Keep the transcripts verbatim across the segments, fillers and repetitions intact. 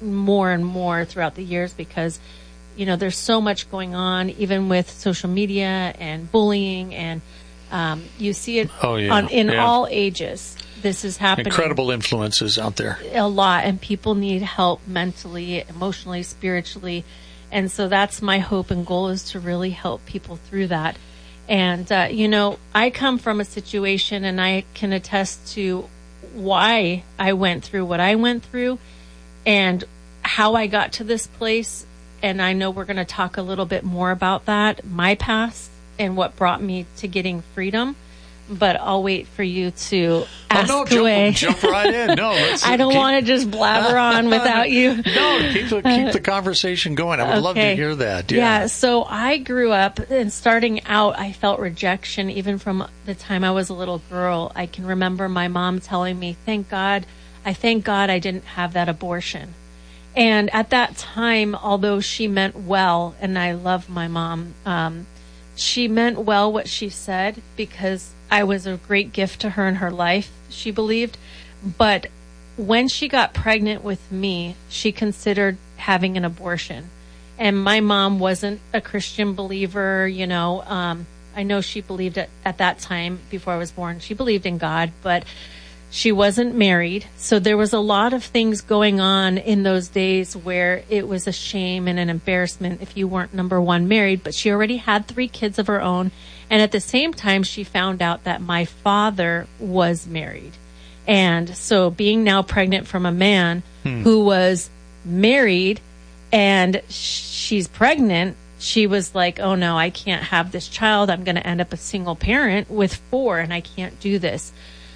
more and more throughout the years because, you know, there's so much going on, even with social media and bullying, and um, you see it oh, yeah. on, in yeah. all ages. This is happening. Incredible influences out there. A lot, and people need help mentally, emotionally, spiritually. And so that's my hope and goal, is to really help people through that. And, uh, you know, I come from a situation, and I can attest to why I went through what I went through and how I got to this place. And I know we're going to talk a little bit more about that, my past, and what brought me to getting freedom. But I'll wait for you to ask oh, no, away. Jump, jump right in. No, let's, I don't keep, want to just blabber on without you. No, keep the, keep the conversation going. I would okay. love to hear that. Yeah. yeah, so I grew up, and starting out, I felt rejection even from the time I was a little girl. I can remember my mom telling me, thank God, I thank God I didn't have that abortion. And at that time, although she meant well, and I love my mom, um, she meant well what she said, because I was a great gift to her in her life, she believed. But when she got pregnant with me, she considered having an abortion. And my mom wasn't a Christian believer, you know. Um, I know she believed it at that time, before I was born. She believed in God, but she wasn't married. So there was a lot of things going on in those days where it was a shame and an embarrassment if you weren't, number one, married. But she already had three kids of her own. And at the same time, she found out that my father was married. And so being now pregnant from a man hmm. who was married, and she's pregnant, she was like, oh no, I can't have this child. I'm going to end up a single parent with four, and I can't do this.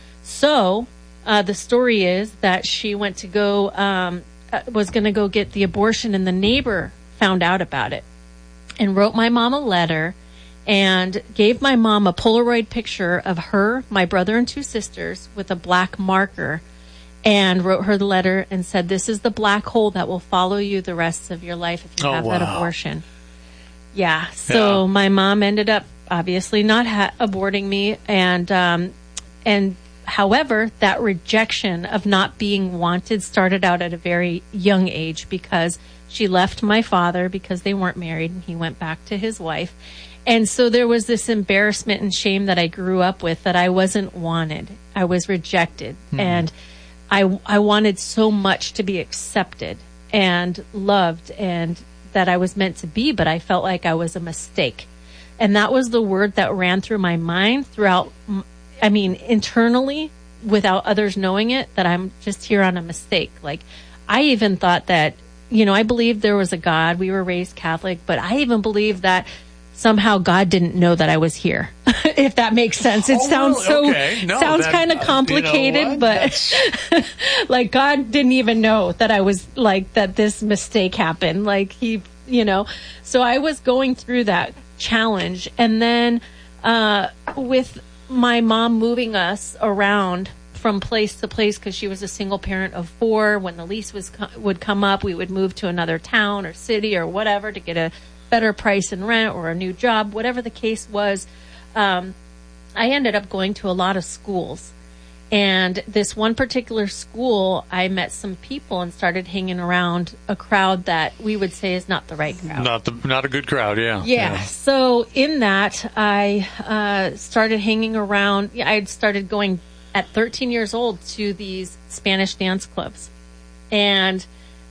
So uh, the story is that she went to go, um, uh, was going to go get the abortion, and the neighbor found out about it and wrote my mom a letter and gave my mom a Polaroid picture of her, my brother, and two sisters with a black marker, and wrote her the letter and said, this is the black hole that will follow you the rest of your life if you oh, have wow. that abortion. Yeah. So yeah. my mom ended up obviously not ha- aborting me. And, um, and however, that rejection of not being wanted started out at a very young age, because she left my father because they weren't married, and he went back to his wife. And so there was this embarrassment and shame that I grew up with, that I wasn't wanted. I was rejected. Hmm. And I, I wanted so much to be accepted and loved, and that I was meant to be, but I felt like I was a mistake. And that was the word that ran through my mind throughout, I mean, internally, without others knowing it, that I'm just here on a mistake. Like, I even thought that, you know, I believed there was a God. We were raised Catholic, but I even believed that somehow God didn't know that I was here, if that makes sense. It oh, sounds really? so, okay. no, sounds that, kind of complicated, you know but like, God didn't even know that I was like, that this mistake happened. Like, he, you know, so I was going through that challenge. And then, uh, with my mom moving us around from place to place, because she was a single parent of four, when the lease was, would come up, we would move to another town or city or whatever to get a better price in rent or a new job, whatever the case was. Um, I ended up going to a lot of schools. And this one particular school, I met some people and started hanging around a crowd that we would say is not the right crowd. Not the not a good crowd, yeah. Yeah. yeah. So in that, I uh, started hanging around. I had started going at thirteen years old to these Spanish dance clubs and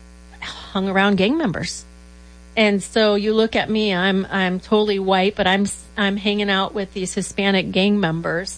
hung around gang members. And so you look at me, I'm I'm totally white, but I'm I'm hanging out with these Hispanic gang members.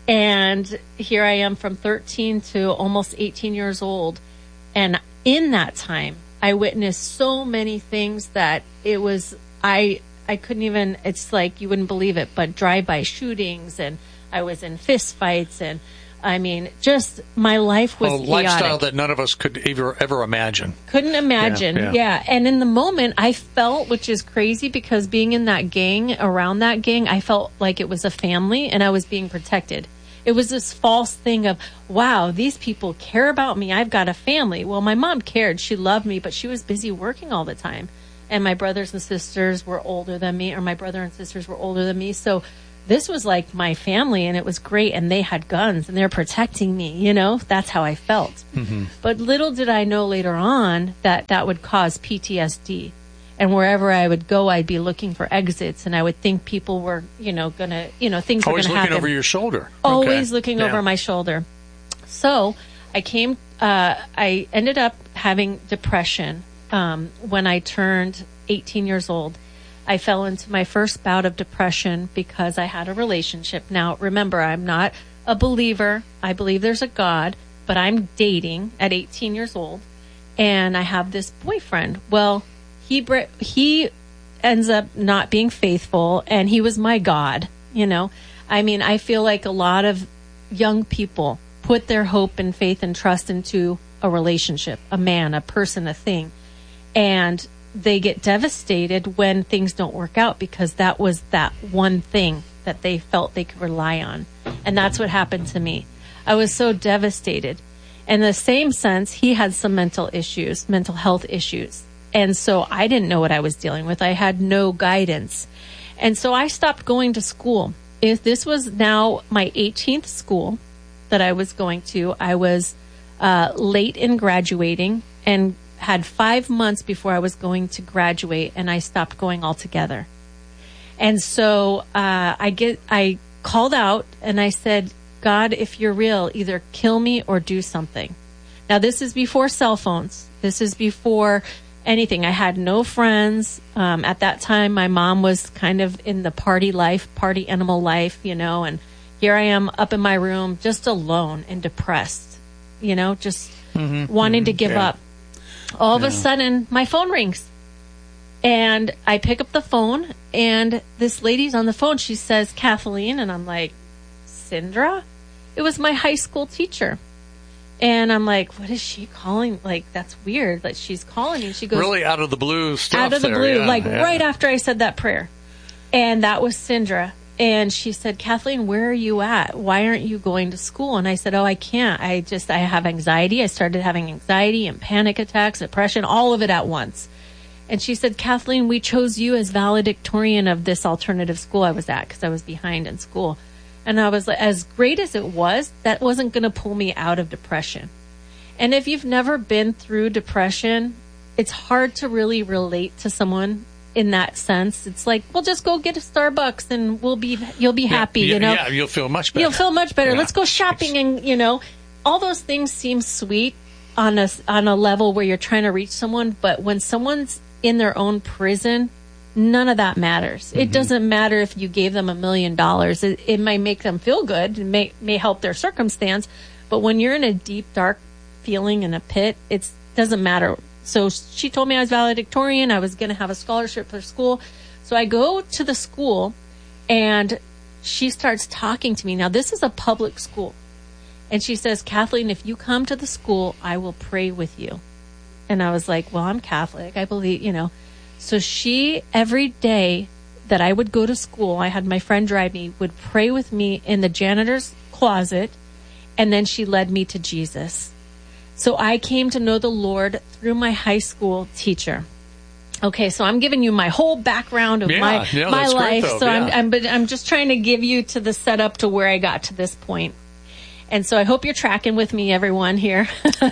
And here I am from thirteen to almost eighteen years old. And in that time, I witnessed so many things that it was, I I couldn't even, it's like you wouldn't believe it, but drive-by shootings, and I was in fist fights, and I mean, just my life was a chaotic. lifestyle that none of us could ever ever imagine. Couldn't imagine, yeah, yeah. yeah. And in the moment, I felt, which is crazy, because being in that gang, around that gang, I felt like it was a family, and I was being protected. It was this false thing of, wow, these people care about me. I've got a family. Well, my mom cared. She loved me, but she was busy working all the time. And my brothers and sisters were older than me, or my brother and sisters were older than me. So this was like my family, and it was great, and they had guns, and they're protecting me, you know? That's how I felt. Mm-hmm. But little did I know later on that that would cause P T S D. And wherever I would go, I'd be looking for exits, and I would think people were, you know, going to, you know, things Always were going to happen. Always looking over your shoulder. Always okay. looking yeah. over my shoulder. So I came, uh, I ended up having depression um, when I turned eighteen years old. I fell into my first bout of depression because I had a relationship. Now, remember, I'm not a believer. I believe there's a God, but I'm dating at eighteen years old, and I have this boyfriend. Well, he he ends up not being faithful, and he was my God, you know. I mean, I feel like a lot of young people put their hope and faith and trust into a relationship, a man, a person, a thing, and they get devastated when things don't work out because that was that one thing that they felt they could rely on. And that's what happened to me. I was so devastated. In the same sense, he had some mental issues, mental health issues. And so I didn't know what I was dealing with. I had no guidance. And so I stopped going to school. If this was now my eighteenth school that I was going to, I was uh, late in graduating and had five months before I was going to graduate, and I stopped going altogether. And so uh, I get, I called out and I said, God, if you're real, either kill me or do something. Now, this is before cell phones. This is before anything. I had no friends. Um, at that time, my mom was kind of in the party life, party animal life, you know, and here I am up in my room just alone and depressed, you know, just mm-hmm, wanting mm-hmm, to give yeah. up. All of yeah. a sudden, my phone rings, and I pick up the phone, and this lady's on the phone. She says, Kathleen, and I'm like, Sindra? It was my high school teacher. And I'm like, what is she calling? Like, that's weird that she's calling. And she goes, really out of the blue stuff. Out of the there, blue, yeah, like yeah. right after I said that prayer. And that was Sindra. And she said, Kathleen, where are you at? Why aren't you going to school? And I said, oh, I can't. I just, I have anxiety. I started having anxiety and panic attacks, depression, all of it at once. And she said, Kathleen, we chose you as valedictorian of this alternative school I was at because I was behind in school. And I was like, as great as it was, that wasn't going to pull me out of depression. And if you've never been through depression, it's hard to really relate to someone in that sense. It's like, well, just go get a Starbucks and we'll be, you'll be happy, yeah, you know? Yeah, you'll feel much better. You'll feel much better. Yeah. Let's go shopping and, you know, all those things seem sweet on a, on a level where you're trying to reach someone. But when someone's in their own prison, none of that matters. Mm-hmm. It doesn't matter if you gave them a million dollars. It, it might make them feel good. It may, may help their circumstance. But when you're in a deep, dark feeling in a pit, it doesn't matter. So she told me I was valedictorian. I was going to have a scholarship for school. So I go to the school, and she starts talking to me. Now, this is a public school. And she says, Kathleen, if you come to the school, I will pray with you. And I was like, well, I'm Catholic. I believe, you know. So she, every day that I would go to school, I had my friend drive me, would pray with me in the janitor's closet, and then she led me to Jesus. So I came to know the Lord through my high school teacher. Okay, so I'm giving you my whole background of yeah, my yeah, my life. Great, so yeah. I'm, I'm, but I'm just trying to give you to the setup to where I got to this point. And so I hope you're tracking with me, everyone here.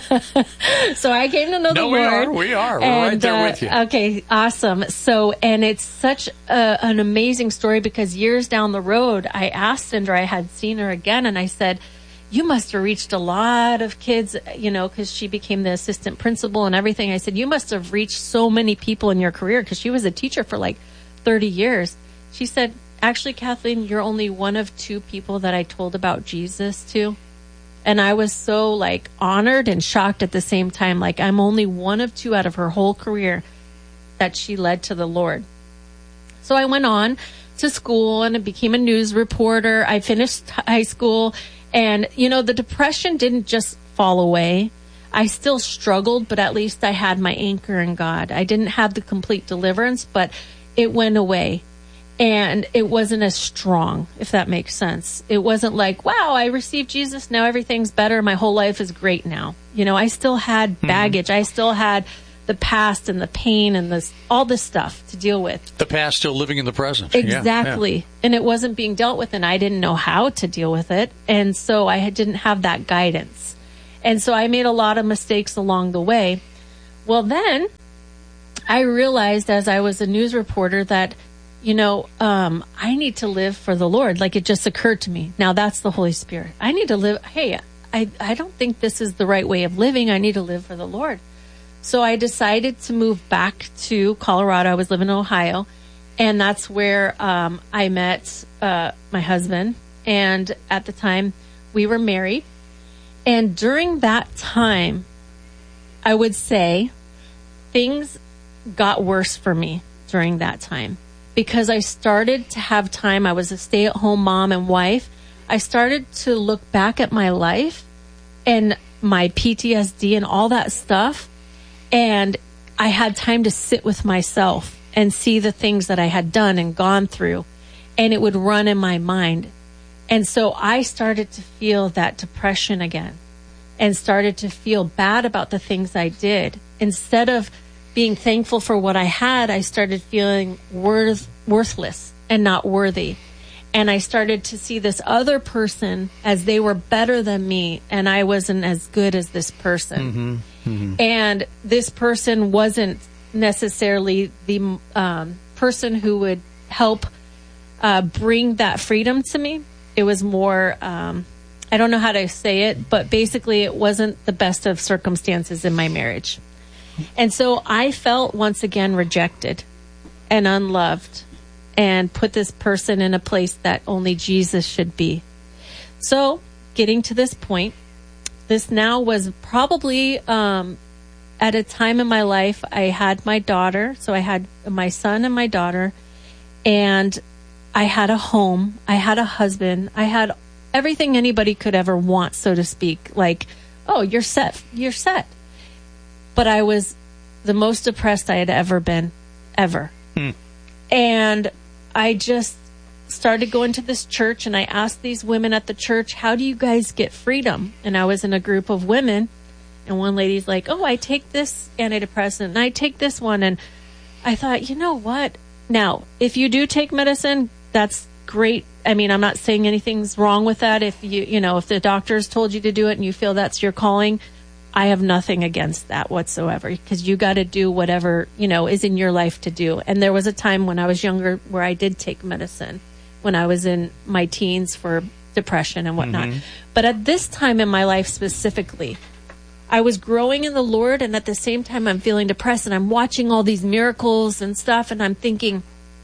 So I came to know no, the we Lord. Are, we are. We're and, right there uh, with you. Okay, awesome. So, and it's such a, an amazing story because years down the road, I asked Sindra, I had seen her again, and I said, you must have reached a lot of kids, you know, because she became the assistant principal and everything. I said, you must have reached so many people in your career because she was a teacher for like thirty years. She said, actually, Kathleen, you're only one of two people that I told about Jesus to. And I was so like honored and shocked at the same time. Like I'm only one of two out of her whole career that she led to the Lord. So I went on to school and I became a news reporter. I finished high school. And, you know, the depression didn't just fall away. I still struggled, but at least I had my anchor in God. I didn't have the complete deliverance, but it went away. And it wasn't as strong, if that makes sense. It wasn't like, wow, I received Jesus. Now everything's better. My whole life is great now. You know, I still had baggage. Mm-hmm. I still had the past and the pain and this, all this stuff to deal with. The past still living in the present. Exactly. Yeah, yeah. And it wasn't being dealt with, and I didn't know how to deal with it. And so I didn't have that guidance. And so I made a lot of mistakes along the way. Well, then I realized as I was a news reporter that, you know, um, I need to live for the Lord. Like, it just occurred to me. Now that's the Holy Spirit. I need to live. Hey, I, I don't think this is the right way of living. I need to live for the Lord. So I decided to move back to Colorado. I was living in Ohio, and that's where um, I met uh, my husband. And at the time, we were married. And during that time, I would say things got worse for me during that time, because I started to have time. I was a stay-at-home mom and wife. I started to look back at my life and my P T S D and all that stuff. And I had time to sit with myself and see the things that I had done and gone through. And it would run in my mind. And so I started to feel that depression again and started to feel bad about the things I did. Instead of being thankful for what I had, I started feeling worth, worthless and not worthy. And I started to see this other person as they were better than me, and I wasn't as good as this person. Mm-hmm. Mm-hmm. And this person wasn't necessarily the um, person who would help uh, bring that freedom to me. It was more, um, I don't know how to say it, but basically it wasn't the best of circumstances in my marriage. And so I felt once again rejected and unloved, and put this person in a place that only Jesus should be. So getting to this point, this now was probably um, at a time in my life, I had my daughter. So I had my son and my daughter, and I had a home. I had a husband. I had everything anybody could ever want, so to speak. Like, oh, you're set. You're set. But I was the most depressed I had ever been, ever. Hmm. And I just started going to this church, and I asked these women at the church, how do you guys get freedom? And I was in a group of women, and one lady's like, oh, I take this antidepressant and I take this one. And I thought, you know what? Now, if you do take medicine, that's great. I mean, I'm not saying anything's wrong with that. If you, you know, if the doctors told you to do it and you feel that's your calling, I have nothing against that whatsoever, because you got to do whatever, you know, is in your life to do. And there was a time when I was younger where I did take medicine when I was in my teens for depression and whatnot. Mm-hmm. But at this time in my life specifically, I was growing in the Lord, and at the same time I'm feeling depressed, and I'm watching all these miracles and stuff, and I'm thinking,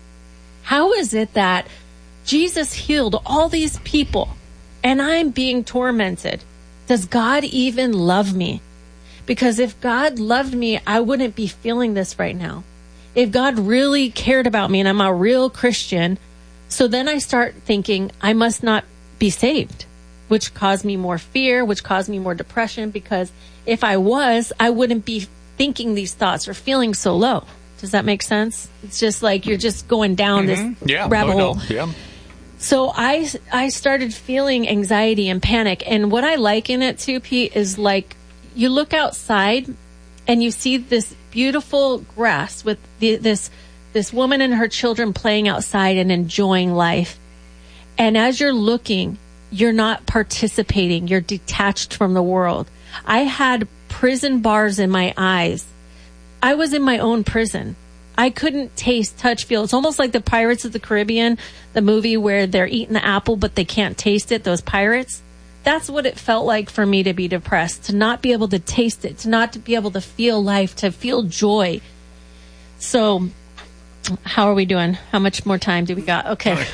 how is it that Jesus healed all these people and I'm being tormented? Does God even love me? Because if God loved me, I wouldn't be feeling this right now. If God really cared about me and I'm a real Christian, so then I start thinking I must not be saved, which caused me more fear, which caused me more depression, because if I was, I wouldn't be thinking these thoughts or feeling so low. Does that make sense? It's just like you're just going down mm-hmm. this yeah, rabbit no, hole. no. Yeah. So I, I started feeling anxiety and panic. And what I liken it to, Pete, is like you look outside and you see this beautiful grass with the, this this woman and her children playing outside and enjoying life. And as you're looking, you're not participating. You're detached from the world. I had prison bars in my eyes. I was in my own prison. I couldn't taste, touch, feel. It's almost like the Pirates of the Caribbean, the movie where they're eating the apple, but they can't taste it, those pirates. That's what it felt like for me to be depressed, to not be able to taste it, to not to be able to feel life, to feel joy. So how are we doing? How much more time do we got? Okay.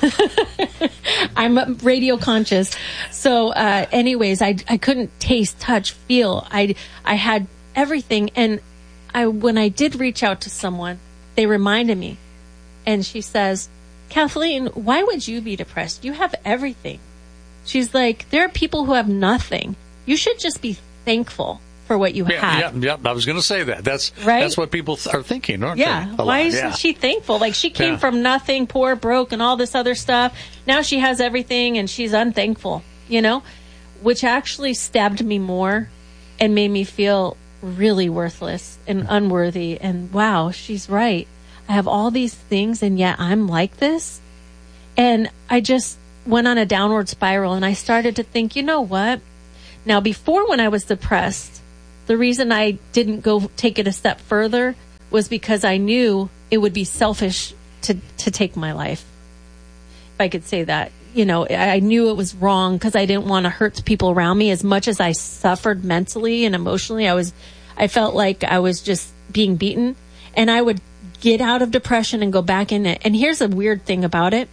I'm radio conscious. So uh, anyways, I, I couldn't taste, touch, feel. I, I had everything. And I when I did reach out to someone, they reminded me, and she says, Kathleen, why would you be depressed? You have everything. She's like, there are people who have nothing. You should just be thankful for what you yeah, have. Yeah, yeah, I was going to say that. That's right? That's what people th- are thinking, aren't yeah. they? Why lot. isn't yeah. she thankful? Like, she came yeah. from nothing, poor, broke, and all this other stuff. Now she has everything, and she's unthankful, you know, which actually stabbed me more and made me feel really worthless and unworthy. And wow, she's right. I have all these things and yet I'm like this. And I just went on a downward spiral and I started to think, you know what? Now, before when I was depressed, the reason I didn't go take it a step further was because I knew it would be selfish to, to take my life. If I could say that. You know, I knew it was wrong because I didn't want to hurt the people around me. As much as I suffered mentally and emotionally, I was, I felt like I was just being beaten. And I would get out of depression and go back in it. And here's a weird thing about it.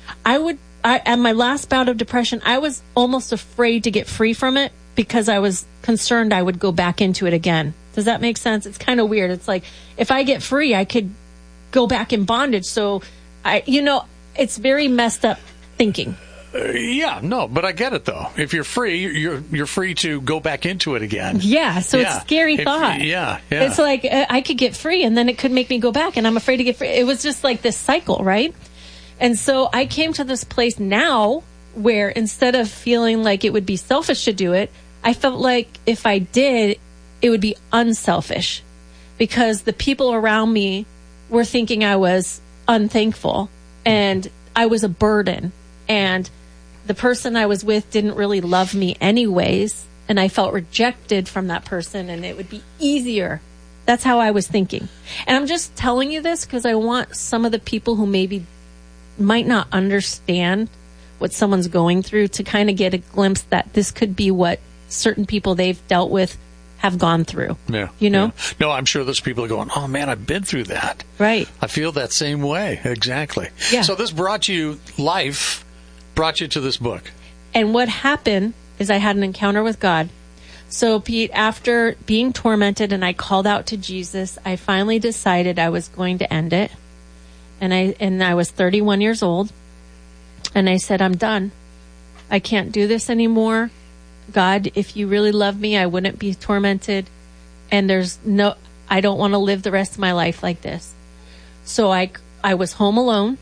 I would, I, at my last bout of depression, I was almost afraid to get free from it because I was concerned I would go back into it again. Does that make sense? It's kind of weird. It's like, if I get free, I could go back in bondage. So I, you know, it's very messed up thinking. Uh, yeah, no, but I get it though. If you're free, you're you're free to go back into it again. Yeah, so yeah. It's a scary if, thought. Yeah, yeah. It's like uh, I could get free, and then it could make me go back, and I'm afraid to get free. It was just like this cycle, right? And so I came to this place now where instead of feeling like it would be selfish to do it, I felt like if I did, it would be unselfish because the people around me were thinking I was unthankful and I was a burden. And the person I was with didn't really love me anyways. And I felt rejected from that person and it would be easier. That's how I was thinking. And I'm just telling you this because I want some of the people who maybe might not understand what someone's going through to kind of get a glimpse that this could be what certain people they've dealt with have gone through. Yeah. You know? Yeah. No, I'm sure there's people going, oh man, I've been through that. Right. I feel that same way. Exactly. Yeah. So this brought you life. Brought you to this book. And what happened is I had an encounter with God. So, Pete, after being tormented and I called out to Jesus, I finally decided I was going to end it. And I and I was thirty-one years old. And I said, I'm done. I can't do this anymore. God, if you really love me, I wouldn't be tormented. And there's no, I don't want to live the rest of my life like this. So I, I was home alone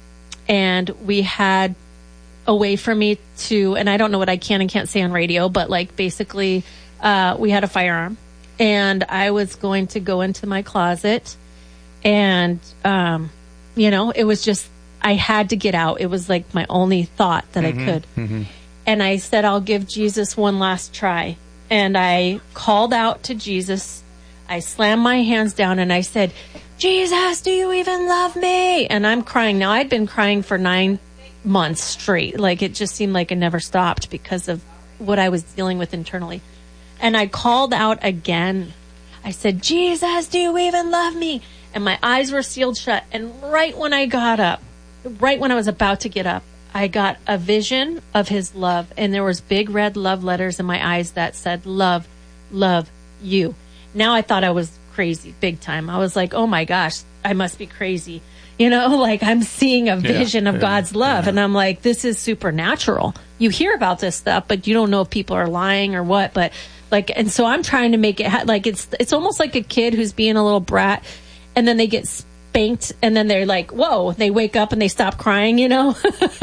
and we had a way for me to, and I don't know what I can and can't say on radio, but like basically, uh, we had a firearm and I was going to go into my closet and, um, you know, it was just, I had to get out. It was like my only thought that mm-hmm, I could. Mm-hmm. And I said, I'll give Jesus one last try. And I called out to Jesus. I slammed my hands down and I said, Jesus, do you even love me? And I'm crying. Now, I'd been crying for nine months straight. Like it just seemed like it never stopped because of what I was dealing with internally. And I called out again. I said, Jesus, do you even love me? And my eyes were sealed shut. And right when I got up, right when I was about to get up, I got a vision of his love. And there was big red love letters in my eyes that said, love, love you. Now I thought I was crazy, big time. I was like, oh my gosh, I must be crazy. You know, like I'm seeing a vision yeah, of yeah, God's love. Yeah. And I'm like, this is supernatural. You hear about this stuff, but you don't know if people are lying or what. But like, and so I'm trying to make it ha- like it's, it's almost like a kid who's being a little brat and then they get spanked and then they're like, whoa, they wake up and they stop crying, you know,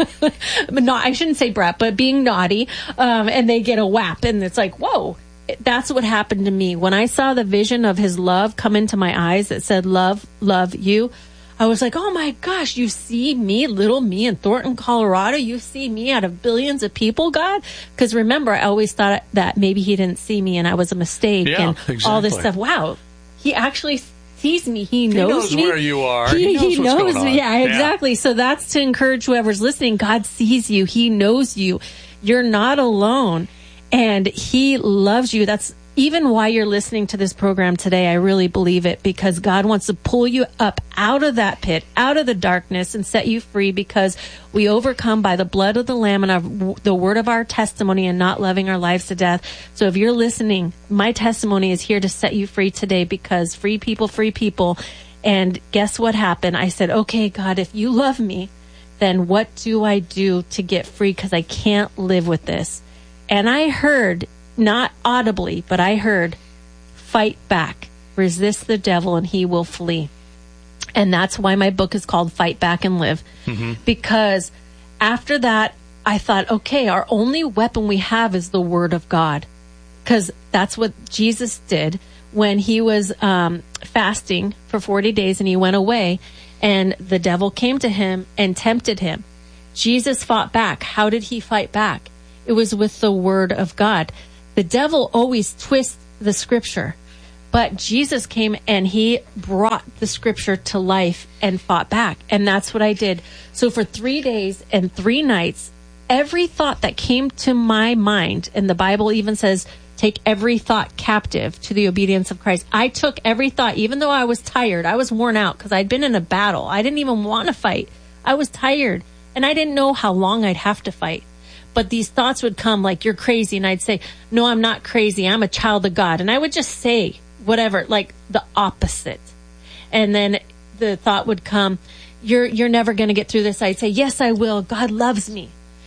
but not, I shouldn't say brat, but being naughty. Um, and they get a whap and it's like, whoa. That's what happened to me. When I saw the vision of his love come into my eyes that said, love, love you. I was like, oh my gosh, you see me, little me in Thornton, Colorado. You see me out of billions of people, God? Because remember, I always thought that maybe he didn't see me and I was a mistake yeah, and exactly. all this stuff. Wow. He actually sees me. He knows, he knows me. where you are. He, he knows, he what's knows going me. on. Yeah, exactly. Yeah. So that's to encourage whoever's listening. God sees you. He knows you. You're not alone. And he loves you. That's even why you're listening to this program today. I really believe it because God wants to pull you up out of that pit, out of the darkness and set you free because we overcome by the blood of the Lamb and our, the word of our testimony and not loving our lives to death. So if you're listening, my testimony is here to set you free today because free people, free people. And guess what happened? I said, okay, God, if you love me, then what do I do to get free? Because I can't live with this. And I heard, not audibly, but I heard, fight back, resist the devil, and he will flee. And that's why my book is called Fight Back and Live. Mm-hmm. Because after that, I thought, okay, our only weapon we have is the word of God. Because that's what Jesus did. when he was um, fasting for forty days and he went away and the devil came to him and tempted him. Jesus fought back. How did he fight back? It was with the word of God. The devil always twists the scripture, but Jesus came and he brought the scripture to life and fought back. And that's what I did. So for three days and three nights, every thought that came to my mind, and the Bible even says, take every thought captive to the obedience of Christ. I took every thought, even though I was tired. I was worn out because I'd been in a battle. I didn't even want to fight. I was tired and I didn't know how long I'd have to fight. But these thoughts would come like, you're crazy. And I'd say, no, I'm not crazy. I'm a child of God. And I would just say whatever, like the opposite. And then the thought would come, you're, you're never going to get through this. I'd say, yes, I will. God loves me.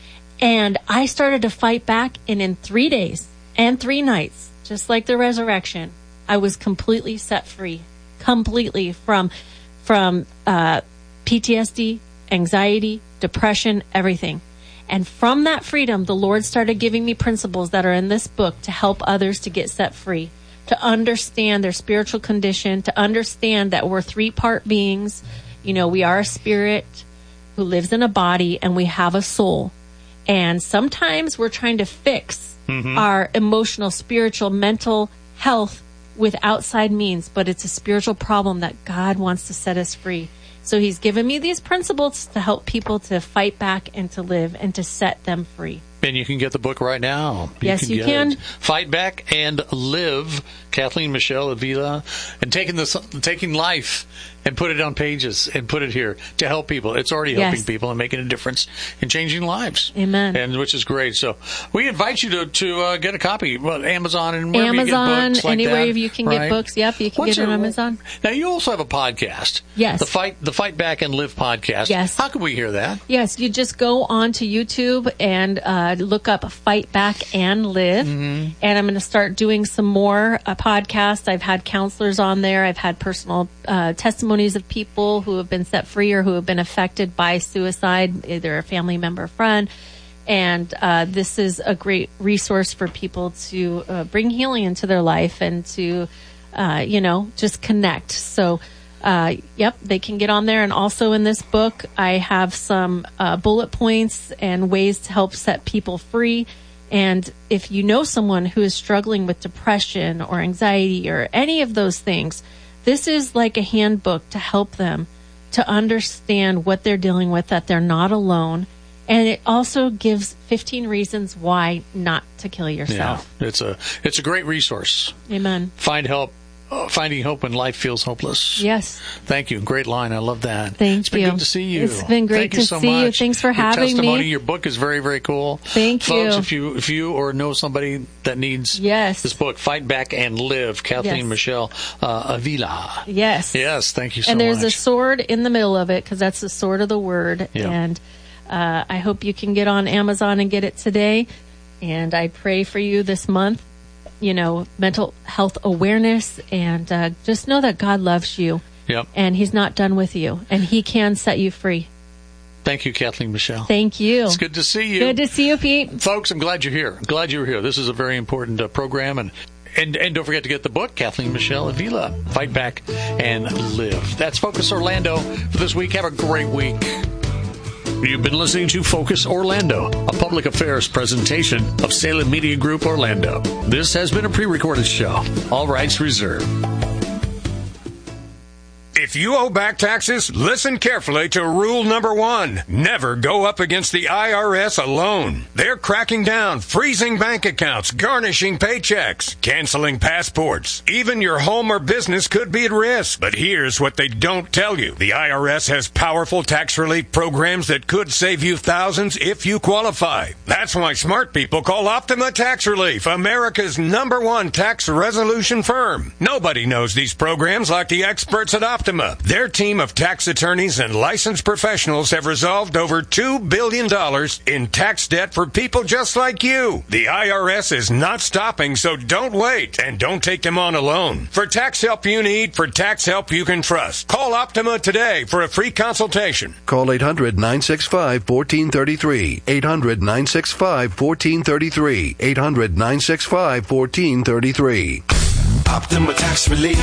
And I started to fight back. And in three days and three nights, just like the resurrection, I was completely set free, completely from, from, uh, P T S D, anxiety, depression, everything. And from that freedom, the Lord started giving me principles that are in this book to help others to get set free, to understand their spiritual condition, to understand that we're three-part beings. You know, we are a spirit who lives in a body, and we have a soul. And sometimes we're trying to fix mm-hmm. our emotional, spiritual, mental health with outside means, but it's a spiritual problem that God wants to set us free. So he's given me these principles to help people to fight back and to live and to set them free. And you can get the book right now. You yes, can you can. It. Fight Back and Live, Kathleen Michelle Avila, and taking this, taking life and put it on pages and put it here to help people. It's already helping yes. people and making a difference in changing lives. Amen. And which is great. So we invite you to to uh, get a copy. Well, Amazon and wherever Amazon, you get books like anywhere that, you can right? get books. Yep, you can What's get it your, on Amazon. Now you also have a podcast. Yes. The Fight the Fight Back and Live podcast. Yes. How can we hear that? Yes, you just go on to YouTube and uh, look up Fight Back and Live. Mm-hmm. And I'm going to start doing some more uh, podcasts. I've had counselors on there. I've had personal uh, testimonies of people who have been set free or who have been affected by suicide, either a family member or friend. And uh, this is a great resource for people to uh, bring healing into their life and to, uh, you know, just connect. So, uh, yep, they can get on there. And also in this book, I have some uh, bullet points and ways to help set people free. And if you know someone who is struggling with depression or anxiety or any of those things, this is like a handbook to help them to understand what they're dealing with, that they're not alone. And it also gives fifteen reasons why not to kill yourself. Yeah, it's a it's a great resource. Amen. Find help. Uh, finding hope when life feels hopeless. Yes. Thank you. Great line. I love that. Thank it's been you. good to see you. It's been great Thank to you so see much. you. Thanks for Your having testimony, me. Your book is very, very cool. Thank Folks, you. if you if you or know somebody that needs yes. this book, Fight Back and Live, Kathleen yes. Michelle uh, Avila. Yes. Yes. Thank you so much. And there's much. a sword in the middle of it because that's the sword of the word. Yeah. And uh, I hope you can get on Amazon and get it today. And I pray for you this month. You know, mental health awareness, and uh, just know that God loves you. Yep. And he's not done with you, and he can set you free. Thank you, Kathleen Michelle. Thank you. It's good to see you. Good to see you, Pete. Folks, I'm glad you're here. I'm glad you're here. This is a very important uh, program, and, and and don't forget to get the book, Kathleen Michelle Avila, Fight Back and Live. That's Focus Orlando for this week. Have a great week. You've been listening to Focus Orlando, a public affairs presentation of Salem Media Group Orlando. This has been a pre-recorded show. All rights reserved. If you owe back taxes, listen carefully to rule number one. Never go up against the I R S alone. They're cracking down, freezing bank accounts, garnishing paychecks, canceling passports. Even your home or business could be at risk. But here's what they don't tell you. The I R S has powerful tax relief programs that could save you thousands if you qualify. That's why smart people call Optima Tax Relief, America's number one tax resolution firm. Nobody knows these programs like the experts at Optima. Their team of tax attorneys and licensed professionals have resolved over two billion dollars in tax debt for people just like you. The I R S is not stopping, so don't wait and don't take them on alone. For tax help you need, for tax help you can trust, call Optima today for a free consultation. Call eight hundred, nine six five, one four three three. eight hundred, nine six five, one four three three. eight hundred, nine six five, one four three three. Optima Tax Relief.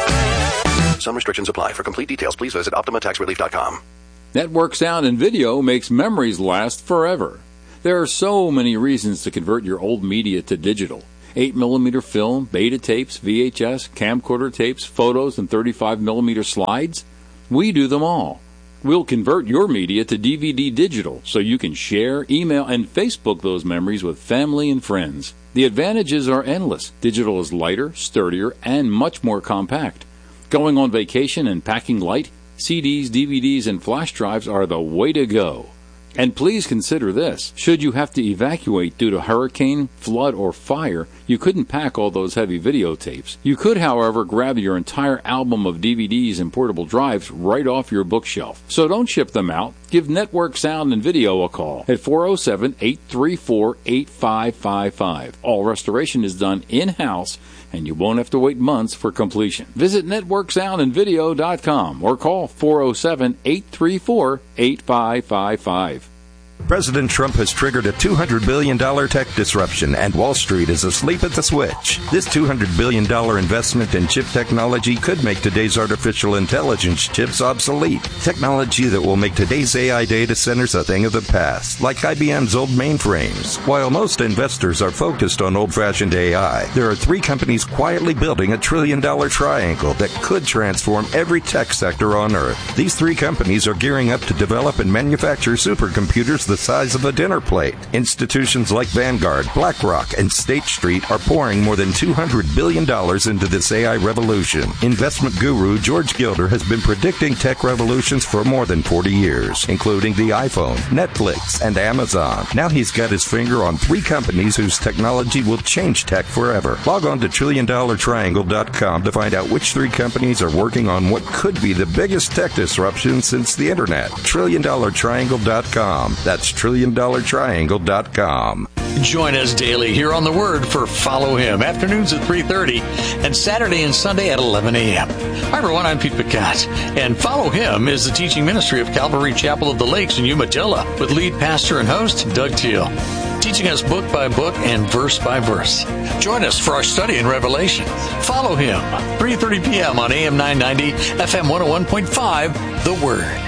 Some restrictions apply. For complete details, please visit Optima Tax Relief dot com. Network Sound and Video makes memories last forever. There are so many reasons to convert your old media to digital. eight millimeter film, beta tapes, V H S, camcorder tapes, photos, and thirty-five millimeter slides. We do them all. We'll convert your media to D V D digital so you can share, email, and Facebook those memories with family and friends. The advantages are endless. Digital is lighter, sturdier, and much more compact. Going on vacation and packing light, C Ds, D V Ds, and flash drives are the way to go. And please consider this. Should you have to evacuate due to hurricane, flood, or fire, you couldn't pack all those heavy videotapes. You could, however, grab your entire album of D V Ds and portable drives right off your bookshelf. So don't ship them out. Give Network Sound and Video a call at four oh seven, eight three four, eight five five five. All restoration is done in-house, and you won't have to wait months for completion. Visit network sound and video dot com or call four oh seven, eight three four, eight five five five. President Trump has triggered a two hundred billion dollars tech disruption, and Wall Street is asleep at the switch. This two hundred billion dollars investment in chip technology could make today's artificial intelligence chips obsolete. Technology that will make today's A I data centers a thing of the past, like I B M's old mainframes. While most investors are focused on old-fashioned A I, there are three companies quietly building a trillion-dollar triangle that could transform every tech sector on Earth. These three companies are gearing up to develop and manufacture supercomputers the size of a dinner plate. Institutions like Vanguard, BlackRock, and State Street are pouring more than two hundred billion dollars into this A I revolution. Investment guru George Gilder has been predicting tech revolutions for more than forty years, including the iPhone, Netflix, and Amazon. Now he's got his finger on three companies whose technology will change tech forever. Log on to trillion dollar triangle dot com to find out which three companies are working on what could be the biggest tech disruption since the Internet. trillion dollar triangle dot com. That's trillion dollar triangle dot com. Join us daily here on The Word for Follow Him, afternoons at three thirty and Saturday and Sunday at eleven a.m. Hi, everyone. I'm Pete Picat, and Follow Him is the teaching ministry of Calvary Chapel of the Lakes in Umatilla with lead pastor and host Doug Teal, teaching us book by book and verse by verse. Join us for our study in Revelation. Follow Him, three thirty p.m. on A M nine ninety, F M one oh one point five, The Word.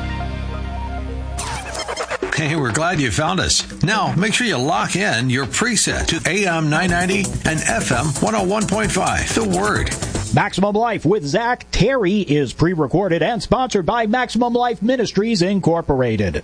Hey, we're glad you found us. Now, make sure you lock in your preset to A M nine ninety and F M one oh one point five, The Word. Maximum Life with Zach Terry is pre-recorded and sponsored by Maximum Life Ministries, Incorporated.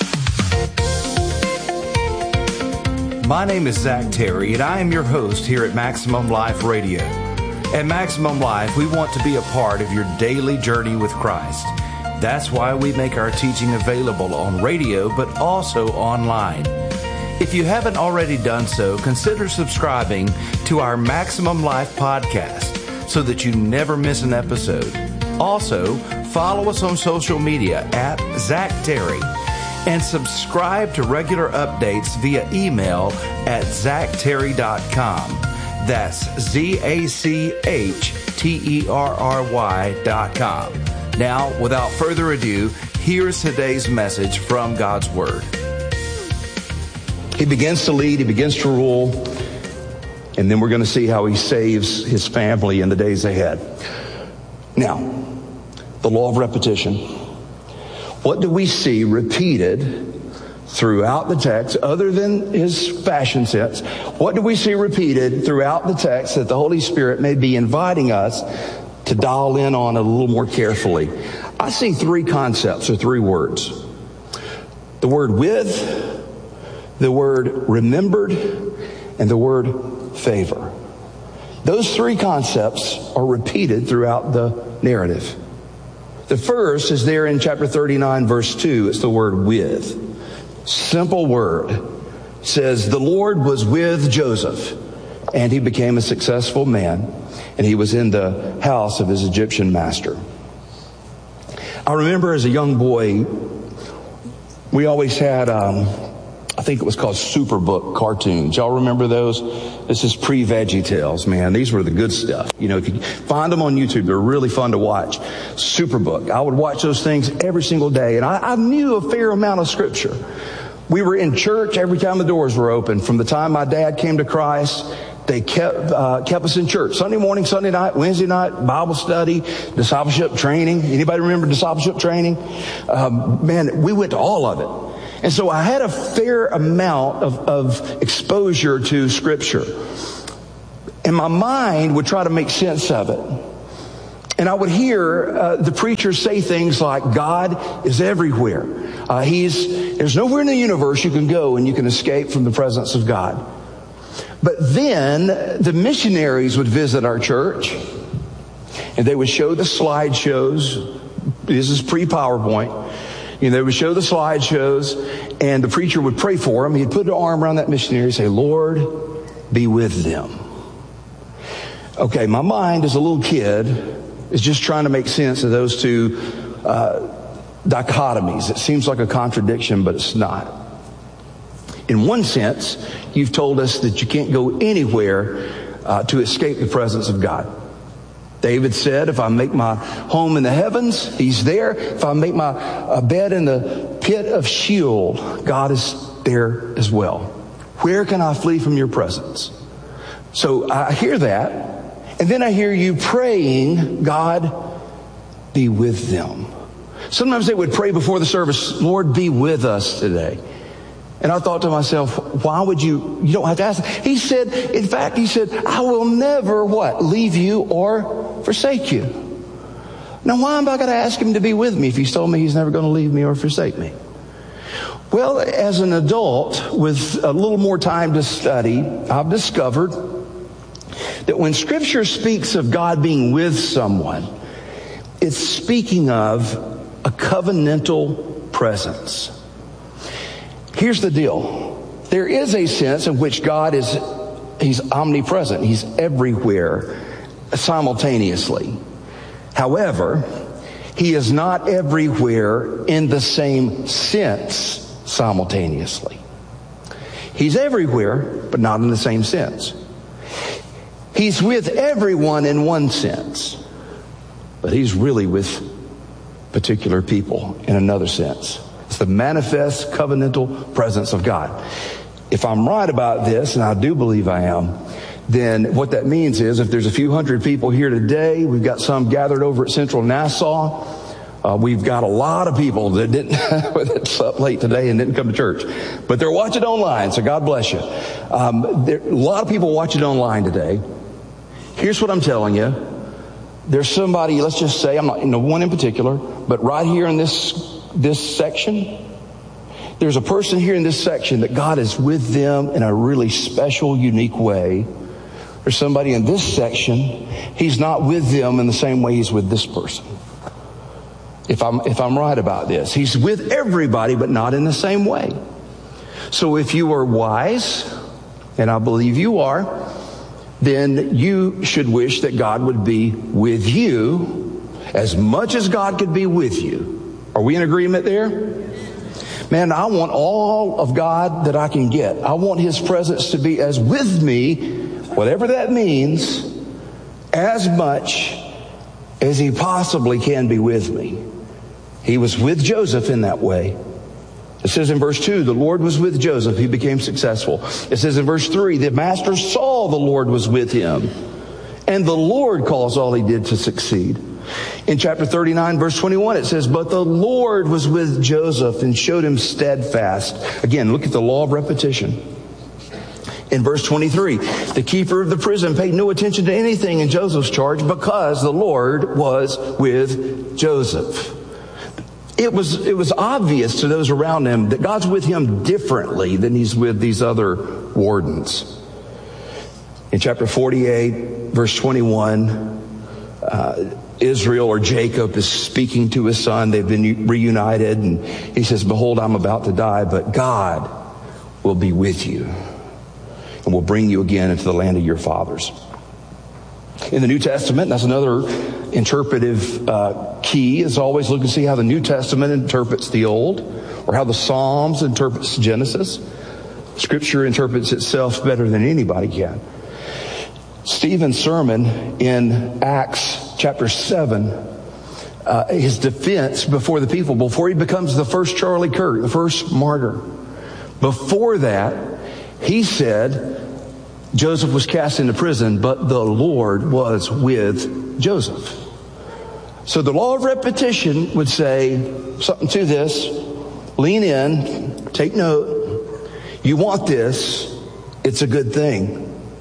My name is Zach Terry, and I am your host here at Maximum Life Radio. At Maximum Life, we want to be a part of your daily journey with Christ. That's why we make our teaching available on radio, but also online. If you haven't already done so, consider subscribing to our Maximum Life podcast so that you never miss an episode. Also, follow us on social media at Zach Terry and subscribe to regular updates via email at zach terry dot com. That's Z A C H T E R R Y dot com. Now, without further ado, here's today's message from God's Word. He begins to lead, he begins to rule, and then we're going to see how he saves his family in the days ahead. Now, the law of repetition. What do we see repeated throughout the text, other than his fashion sense? What do we see repeated throughout the text that the Holy Spirit may be inviting us to dial in on a little more carefully? I see three concepts or three words. The word with, the word remembered, and the word favor. Those three concepts are repeated throughout the narrative. The first is there in chapter thirty-nine, verse two. It's the word with. Simple word. It says, the Lord was with Joseph, and he became a successful man, and he was in the house of his Egyptian master. I remember as a young boy, we always had, um, I think it was called Superbook cartoons. Y'all remember those? This is pre-VeggieTales, man. These were the good stuff. You know, if you find them on YouTube, they're really fun to watch. Superbook. I would watch those things every single day, and I, I knew a fair amount of scripture. We were in church every time the doors were open. From the time my dad came to Christ They kept uh, kept us in church. Sunday morning, Sunday night, Wednesday night, Bible study, discipleship training. Anybody remember discipleship training? Um, man, we went to all of it. And so I had a fair amount of, of exposure to Scripture. And my mind would try to make sense of it. And I would hear uh, the preachers say things like, God is everywhere. Uh, he's There's nowhere in the universe you can go and you can escape from the presence of God. But then the missionaries would visit our church, and they would show the slideshows. This is pre-PowerPoint. You know, they would show the slideshows, and the preacher would pray for them. He'd put an arm around that missionary and say, Lord, be with them. Okay, my mind as a little kid is just trying to make sense of those two uh, dichotomies. It seems like a contradiction, but it's not. In one sense, you've told us that you can't go anywhere uh, to escape the presence of God. David said, if I make my home in the heavens, he's there. If I make my uh, bed in the pit of Sheol, God is there as well. Where can I flee from your presence? So I hear that. And then I hear you praying, God, be with them. Sometimes they would pray before the service, Lord, be with us today. And I thought to myself, why would you, you don't have to ask. He said, in fact, he said, I will never, what, leave you or forsake you. Now, why am I going to ask him to be with me if he's told me he's never going to leave me or forsake me? Well, as an adult with a little more time to study, I've discovered that when Scripture speaks of God being with someone, it's speaking of a covenantal presence. Here's the deal. There is a sense in which God is, he's omnipresent. He's everywhere simultaneously. However, he is not everywhere in the same sense simultaneously. He's everywhere, but not in the same sense. He's with everyone in one sense, but he's really with particular people in another sense. It's the manifest covenantal presence of God. If I'm right about this, and I do believe I am, then what that means is if there's a few hundred people here today, we've got some gathered over at Central Nassau. Uh, we've got a lot of people that didn't that slept late today and didn't come to church, but they're watching online. So God bless you. Um, there, a lot of people watching online today. Here's what I'm telling you. There's somebody. Let's just say I'm not, you know, one in particular, but right here in this. This section, there's a person here in this section that God is with them in a really special, unique way. There's somebody in this section, he's not with them in the same way he's with this person. If I'm, if I'm right about this, he's with everybody, but not in the same way. So if you are wise, and I believe you are, then you should wish that God would be with you as much as God could be with you. Are we in agreement there? Man, I want all of God that I can get. I want his presence to be as with me, whatever that means, as much as he possibly can be with me. He was with Joseph in that way. It says in verse two, the Lord was with Joseph. He became successful. It says in verse three, the master saw the Lord was with him, and the Lord caused all he did to succeed. In chapter thirty-nine, verse twenty-one, it says, but the Lord was with Joseph and showed him steadfast. Again, look at the law of repetition. In verse twenty-three, the keeper of the prison paid no attention to anything in Joseph's charge because the Lord was with Joseph. It was, it was obvious to those around him that God's with him differently than he's with these other wardens. In chapter forty-eight, verse twenty-one, uh, Israel or Jacob is speaking to his son. They've been reunited, and he says, behold, I'm about to die, but God will be with you and will bring you again into the land of your fathers. In the New Testament, that's another interpretive uh, key, is always look and see how the New Testament interprets the Old, or how the Psalms interprets Genesis. Scripture interprets itself better than anybody can. Stephen's sermon in Acts chapter seven, uh, his defense before the people, before he becomes the first Charlie Kirk, the first martyr. Before that, he said, Joseph was cast into prison, but the Lord was with Joseph. So the law of repetition would say something to this. Lean in, take note. You want this, it's a good thing.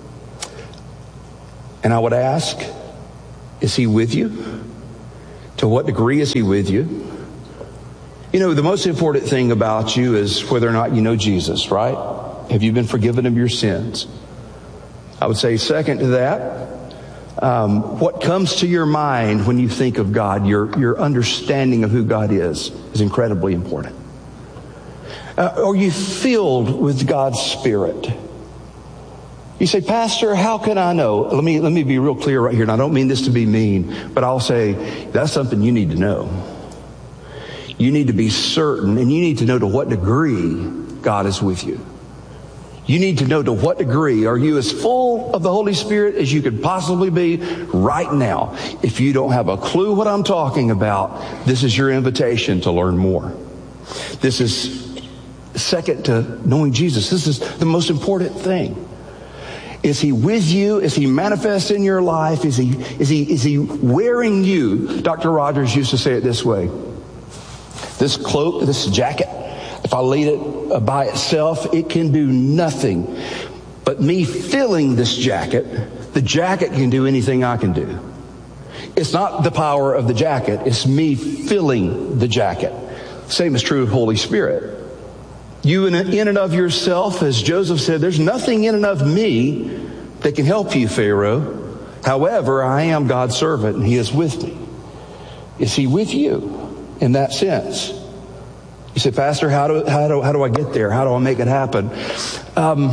And I would ask, is he with you? To what degree is he with you? You know, the most important thing about you is whether or not you know Jesus, right? Have you been forgiven of your sins? I would say second to that, um, what comes to your mind when you think of God, your, your understanding of who God is, is incredibly important. Uh, are you filled with God's Spirit? You say, Pastor, how can I know? Let me, let me be real clear right here. And I don't mean this to be mean, but I'll say that's something you need to know. You need to be certain, and you need to know to what degree God is with you. You need to know to what degree are you as full of the Holy Spirit as you could possibly be right now. If you don't have a clue what I'm talking about, this is your invitation to learn more. This is second to knowing Jesus. This is the most important thing. Is he with you? Is he manifest in your life? Is he, is he, is he wearing you? Doctor Rogers used to say it this way. This cloak, this jacket, if I laid it by itself, it can do nothing. But me filling this jacket, the jacket can do anything I can do. It's not the power of the jacket, it's me filling the jacket. Same is true of Holy Spirit. You in and of yourself, as Joseph said, there's nothing in and of me that can help you, Pharaoh. However, I am God's servant and he is with me. Is he with you in that sense? You say, Pastor, how do, how do, how do I get there? How do I make it happen? Um,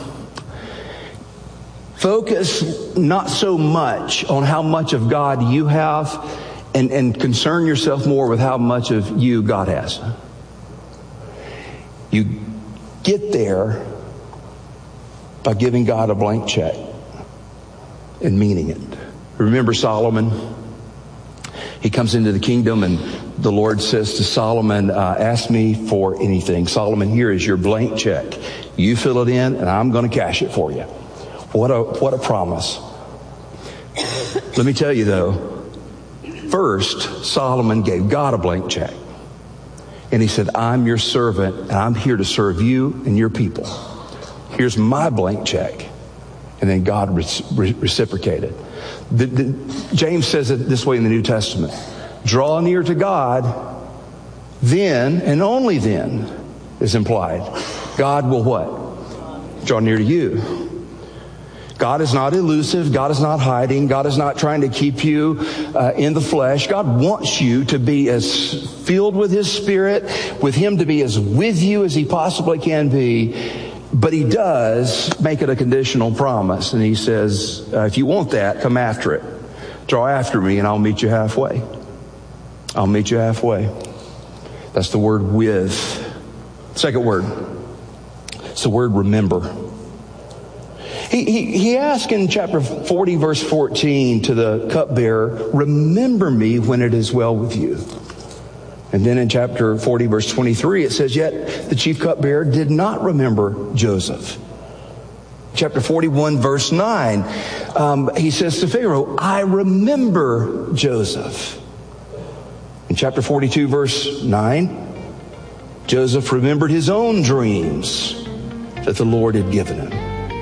focus not so much on how much of God you have and, and concern yourself more with how much of you God has. You get there by giving God a blank check and meaning it. Remember Solomon? He comes into the kingdom and the Lord says to Solomon, uh, ask me for anything. Solomon, here is your blank check. You fill it in and I'm going to cash it for you. What a, what a promise. Let me tell you though, first Solomon gave God a blank check. And he said, I'm your servant and I'm here to serve you and your people. Here's my blank check. And then God re- reciprocated. The, the, James says it this way in the New Testament. Draw near to God, then and only then is implied. God will what? Draw near to you. God is not elusive. God is not hiding. God is not trying to keep you uh, in the flesh. God wants you to be as filled with his Spirit, with him to be as with you as he possibly can be. But he does make it a conditional promise. And he says, uh, if you want that, come after it. Draw after me and I'll meet you halfway. I'll meet you halfway. That's the word with. Second word. It's the word remember. He, he, he asked in chapter forty, verse fourteen to the cupbearer, remember me when it is well with you. And then in chapter forty, verse twenty-three, it says, yet the chief cupbearer did not remember Joseph. Chapter forty-one, verse nine, um, he says to Pharaoh, I remember Joseph. In chapter forty-two, verse nine, Joseph remembered his own dreams that the Lord had given him.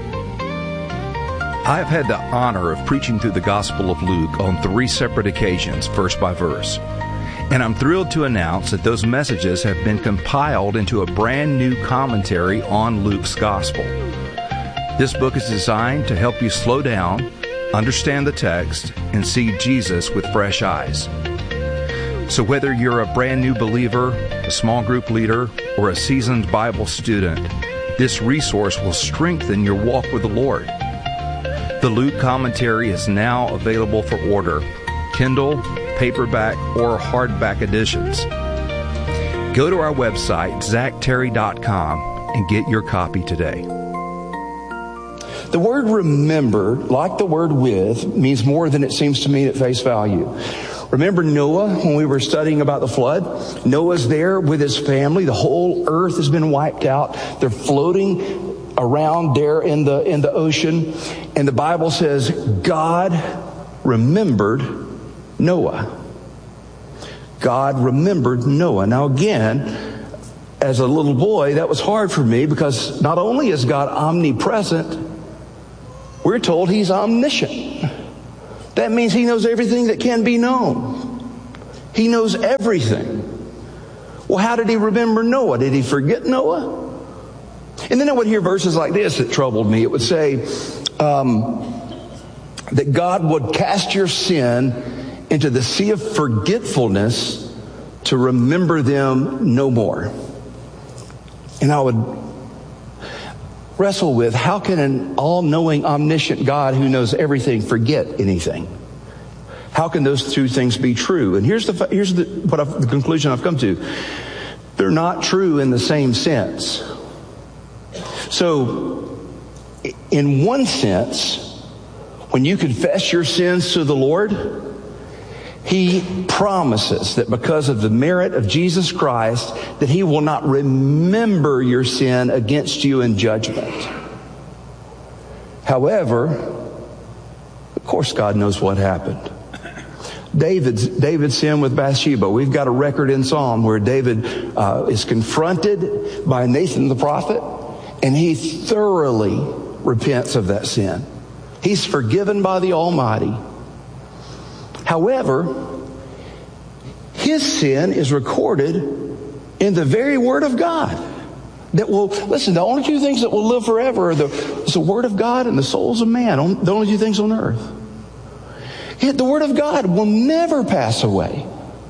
I've had the honor of preaching through the Gospel of Luke on three separate occasions, verse by verse. And I'm thrilled to announce that those messages have been compiled into a brand new commentary on Luke's Gospel. This book is designed to help you slow down, understand the text, and see Jesus with fresh eyes. So whether you're a brand new believer, a small group leader, or a seasoned Bible student, this resource will strengthen your walk with the Lord. The Luke commentary is now available for order, Kindle, paperback, or hardback editions. Go to our website, zach terry dot com, and get your copy today. The word remember, like the word with, means more than it seems to mean at face value. Remember Noah when we were studying about the flood? Noah's there with his family. The whole earth has been wiped out. They're floating around there in the in the ocean, and the Bible says God remembered Noah. God remembered Noah. Now again, as a little boy, that was hard for me because not only is God omnipresent, we're told he's omniscient. That means he knows everything that can be known. He knows everything. Well, how did he remember Noah? Did he forget Noah? And then I would hear verses like this that troubled me. It would say um, that God would cast your sin into the sea of forgetfulness to remember them no more. And I would wrestle with, how can an all-knowing, omniscient God who knows everything forget anything? How can those two things be true? And here's the here's the, what I've, the conclusion I've come to. They're not true in the same sense. So, in one sense, when you confess your sins to the Lord, he promises that because of the merit of Jesus Christ, that he will not remember your sin against you in judgment. However, of course God knows what happened. David's, David's sin with Bathsheba. We've got a record in Psalm where David uh, is confronted by Nathan the prophet, and he thoroughly repents of that sin. He's forgiven by the Almighty. However, his sin is recorded in the very Word of God. That will, listen, the only two things that will live forever are the, is the Word of God and the souls of man. The only two things on earth. Yet the Word of God will never pass away.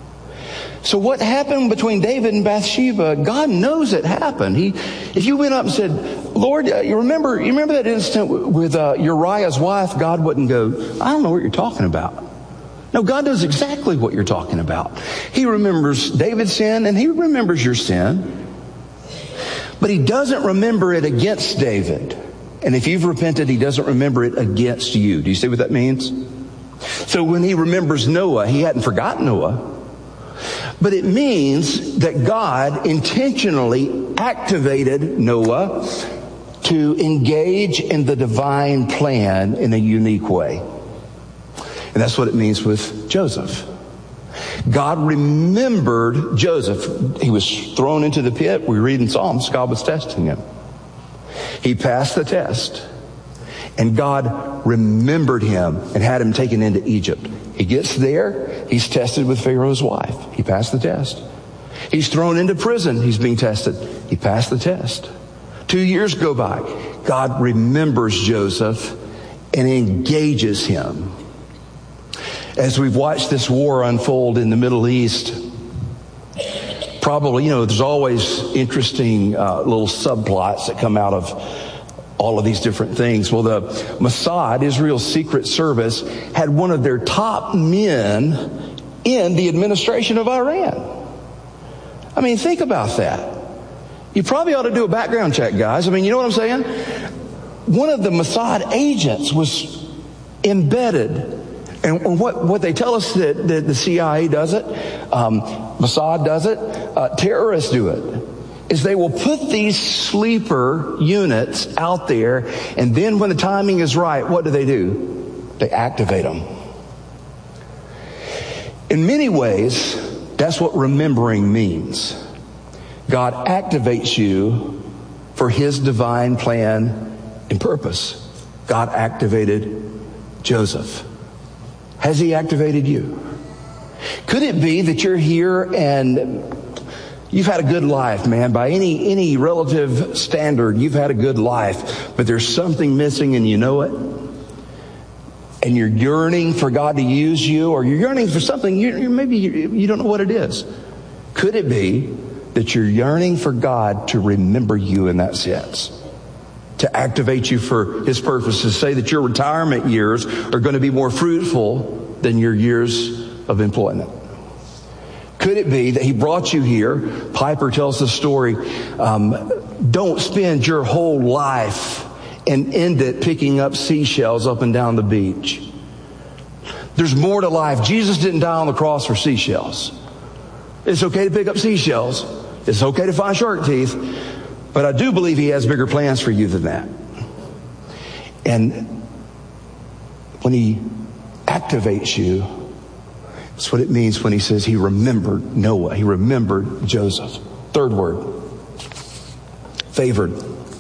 So what happened between David and Bathsheba, God knows it happened. He, if you went up and said, Lord, uh, you remember, you remember that incident with uh, Uriah's wife? God wouldn't go, I don't know what you're talking about. No, God knows exactly what you're talking about. He remembers David's sin and he remembers your sin. But he doesn't remember it against David. And if you've repented, he doesn't remember it against you. Do you see what that means? So when he remembers Noah, he hadn't forgotten Noah. But it means that God intentionally activated Noah to engage in the divine plan in a unique way. And that's what it means with Joseph. God remembered Joseph. He was thrown into the pit. We read in Psalms, God was testing him. He passed the test. And God remembered him and had him taken into Egypt. He gets there. He's tested with Pharaoh's wife. He passed the test. He's thrown into prison. He's being tested. He passed the test. Two years go by. God remembers Joseph and engages him. As we've watched this war unfold in the Middle East, probably, you know, there's always interesting uh, little subplots that come out of all of these different things. Well, the Mossad, Israel's secret service, had one of their top men in the administration of Iran. I mean, think about that. You probably ought to do a background check, guys. I mean, you know what I'm saying? One of the Mossad agents was embedded. And what, what they tell us that, that the C I A does it, um, Mossad does it, uh, terrorists do it, is they will put these sleeper units out there, and then when the timing is right, what do they do? They activate them. In many ways, that's what remembering means. God activates you for his divine plan and purpose. God activated Joseph. Has he activated you? Could it be that you're here and you've had a good life, man? By any any relative standard, you've had a good life, but there's something missing and you know it? And you're yearning for God to use you, or you're yearning for something, you, you maybe you, you don't know what it is. Could it be that you're yearning for God to remember you in that sense? To activate you for his purposes. Say that your retirement years are going to be more fruitful than your years of employment. Could it be that he brought you here? Piper tells the story. Um, don't spend your whole life and end it picking up seashells up and down the beach. There's more to life. Jesus didn't die on the cross for seashells. It's okay to pick up seashells. It's okay to find shark teeth. But I do believe he has bigger plans for you than that. And when he activates you, that's what it means when he says he remembered Noah. He remembered Joseph. Third word, favored.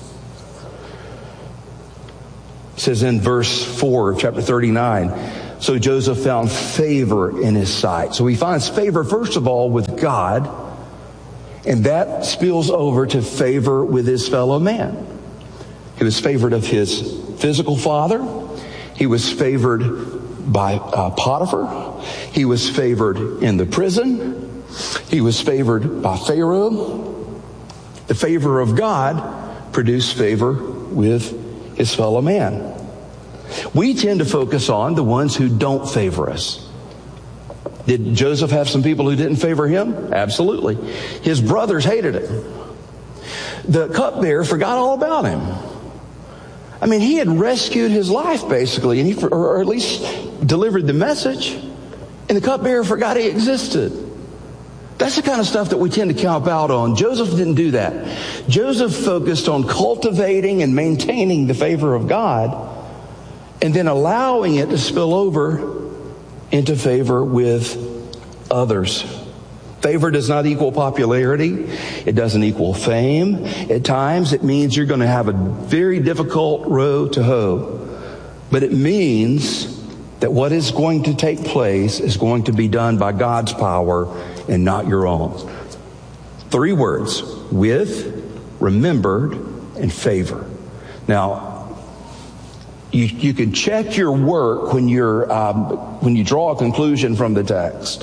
It says in verse four of chapter thirty-nine, so Joseph found favor in his sight. So he finds favor, first of all, with God, and that spills over to favor with his fellow man. He was favored of his physical father. He was favored by uh, Potiphar. He was favored in the prison. He was favored by Pharaoh. The favor of God produced favor with his fellow man. We tend to focus on the ones who don't favor us. Did Joseph have some people who didn't favor him? Absolutely. His brothers hated him. The cupbearer forgot all about him. I mean, he had rescued his life, basically, and he, or at least delivered the message, and the cupbearer forgot he existed. That's the kind of stuff that we tend to camp out on. Joseph didn't do that. Joseph focused on cultivating and maintaining the favor of God, and then allowing it to spill over into favor with others. Favor does not equal popularity. It doesn't equal fame. At times, it means you're going to have a very difficult row to hoe. But it means that what is going to take place is going to be done by God's power and not your own. Three words: with, remembered, and favor. Now, you, you can check your work when you're um, when you draw a conclusion from the text.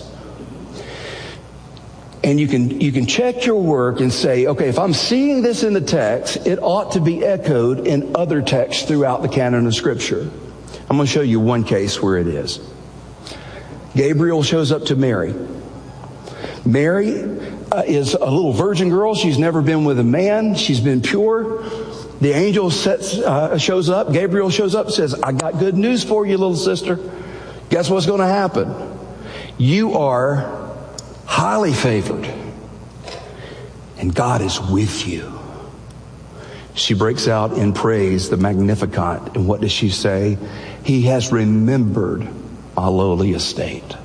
And you can you can check your work and say, okay, if I'm seeing this in the text, it ought to be echoed in other texts throughout the canon of Scripture. I'm going to show you one case where it is. Gabriel shows up to Mary. Mary uh, is a little virgin girl. She's never been with a man. She's been pure. The angel sets, uh, shows up. Gabriel shows up and says, I got good news for you, little sister. Guess what's going to happen? You are highly favored, and God is with you. She breaks out in praise, the Magnificat. And what does she say? He has remembered my lowly estate.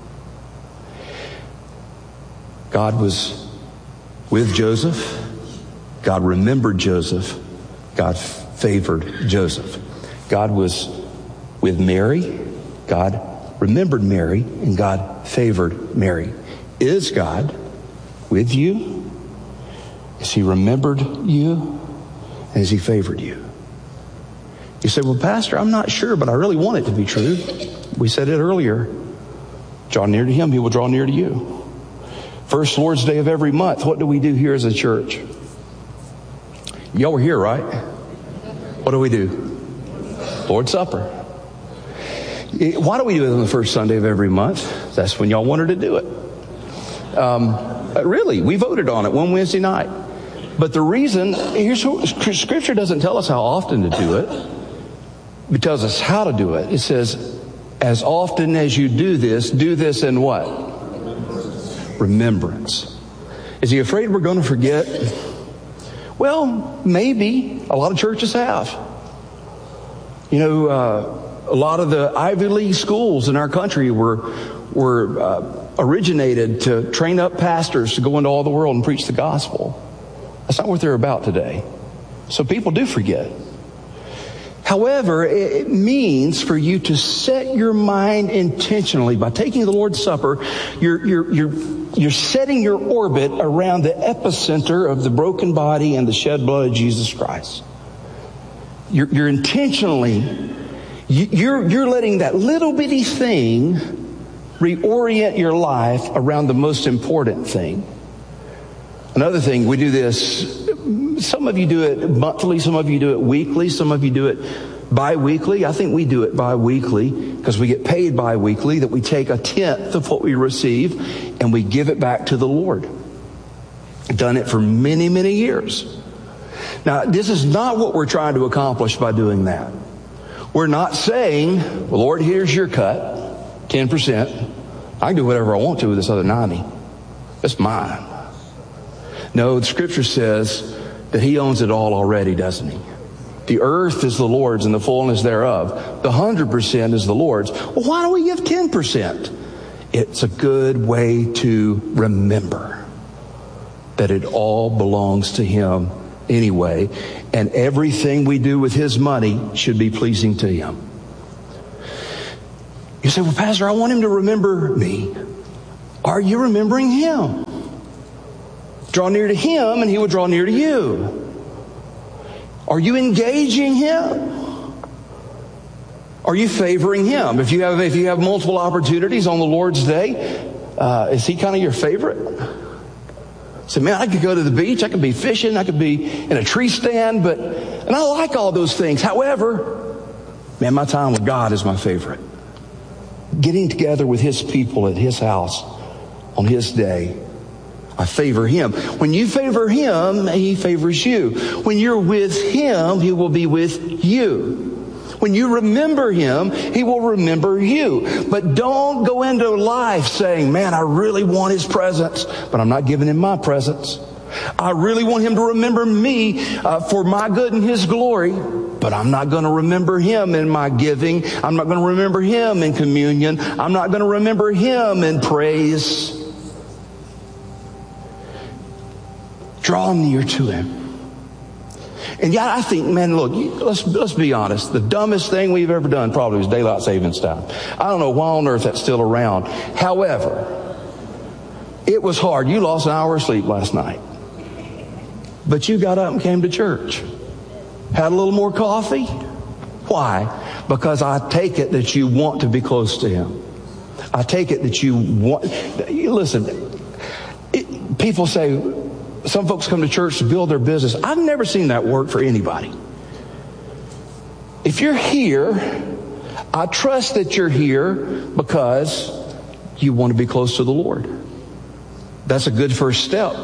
God was with Joseph. God remembered Joseph. God favored Joseph. God was with Mary. God remembered Mary, and God favored Mary. Is God with you? Has he remembered you? Has he favored you? You say, well, Pastor, I'm not sure, but I really want it to be true. We said it earlier. Draw near to him, he will draw near to you. First Lord's Day of every month, what do we do here as a church? Y'all were here, right? What do we do? Lord's Supper. Why do we do it on the first Sunday of every month? That's when y'all wanted to do it. Um, really, we voted on it one Wednesday night. But the reason, here's what, Scripture doesn't tell us how often to do it. It tells us how to do it. It says, as often as you do this, do this in what? Remembrance. Is he afraid we're going to forget? Well, maybe. A lot of churches have. You know, uh, a lot of the Ivy League schools in our country were, were uh, originated to train up pastors to go into all the world and preach the gospel. That's not what they're about today. So people do forget. However, it means for you to set your mind intentionally by taking the Lord's Supper. You're, you're, you're, you're setting your orbit around the epicenter of the broken body and the shed blood of Jesus Christ. You're, you're intentionally, you're, you're letting that little bitty thing reorient your life around the most important thing. Another thing, we do this, some of you do it monthly, some of you do it weekly, some of you do it bi-weekly. I think we do it bi-weekly because we get paid bi-weekly, that we take a tenth of what we receive and we give it back to the Lord. I've done it for many, many years. Now, this is not what we're trying to accomplish by doing that. We're not saying, well, Lord, here's your cut, ten percent. I can do whatever I want to with this other ninety. It's mine. No, the Scripture says that he owns it all already, doesn't he? The earth is the Lord's and the fullness thereof. The one hundred percent is the Lord's. Well, why don't we give ten percent? It's a good way to remember that it all belongs to him anyway, and everything we do with his money should be pleasing to him. You say, well, Pastor, I want him to remember me. Are you remembering him? Draw near to him and he will draw near to you. Are you engaging him? Are you favoring him? If you have if you have multiple opportunities on the Lord's day, uh, is he kind of your favorite? Say, man, I could go to the beach, I could be fishing, I could be in a tree stand, but and I like all those things. However, man, my time with God is my favorite. Getting together with his people at his house on his day, I favor him. When you favor him, he favors you. When you're with him, he will be with you. When you remember him, he will remember you. But don't go into life saying, man, I really want his presence, but I'm not giving him my presence. I really want him to remember me uh, for my good and his glory, but I'm not going to remember him in my giving. I'm not going to remember him in communion. I'm not going to remember him in praise. Draw near to him. And yeah, I think, man, look, let's let's be honest. The dumbest thing we've ever done probably was daylight savings time. I don't know why on earth that's still around. However, it was hard. You lost an hour of sleep last night. But you got up and came to church. Had a little more coffee. Why? Because I take it that you want to be close to him. I take it that you want... Listen, it, people say... Some folks come to church to build their business. I've never seen that work for anybody. If you're here, I trust that you're here because you want to be close to the Lord. That's a good first step.